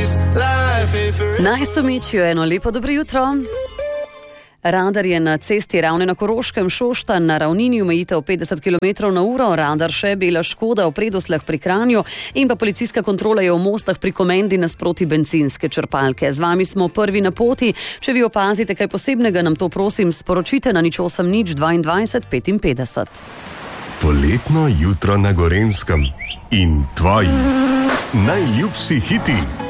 Najstomičijo eno lepo dobro jutro. Radar je na cesti Ravne na Koroškem, Šoštanj na ravnini omejitev 50 km/h, radar še Bela Škoda v Predosljah pri Kranju in pa policijska kontrola je v Mostah pri Komendi nasproti bencinske črpalke. Z vami smo prvi na poti. Če vi opazite kaj posebnega, nam to prosim sporočite na 08 22 55. Poletno jutro na Gorenjskem in tvoji najljubši hiti.